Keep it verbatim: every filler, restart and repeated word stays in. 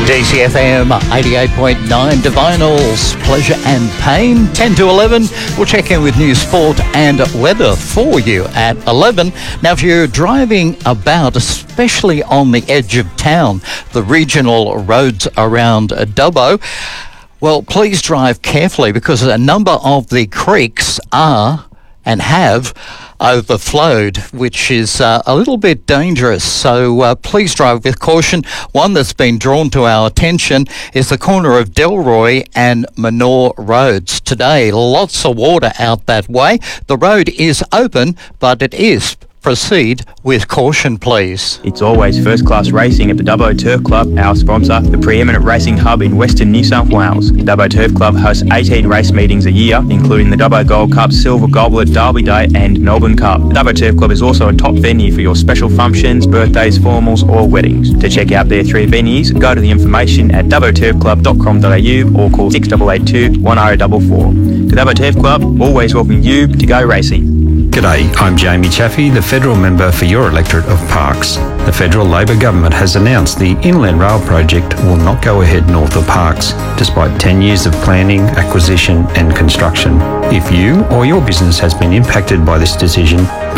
D C F M eighty-eight point nine, Divinals, Pleasure and Pain, ten to eleven. We'll check in with news, sport and weather for you at eleven. Now, if you're driving about, especially on the edge of town, the regional roads around Dubbo, well, please drive carefully because a number of the creeks are and have overflowed, which is uh, a little bit dangerous. So uh, please drive with caution. One that's been drawn to our attention is the corner of Delroy and Manor Roads. Today, lots of water out that way. The road is open, but it is. Proceed with caution, please. It's always first-class racing at the Dubbo Turf Club, our sponsor, the preeminent racing hub in Western New South Wales. The Dubbo Turf Club hosts eighteen race meetings a year, including the Dubbo Gold Cup, Silver Goblet, Derby Day and Melbourne Cup. The Dubbo Turf Club is also a top venue for your special functions, birthdays, formals or weddings. To check out their three venues, go to the information at dubbo turf club dot com dot a u or call six eight eight two, one zero four four. The Dubbo Turf Club, always welcoming you to go racing. G'day, I'm Jamie Chaffey, the Federal Member for your electorate of Parkes. The Federal Labor Government has announced the Inland Rail project will not go ahead north of Parkes, despite ten years of planning, acquisition and construction. If you or your business has been impacted by this decision,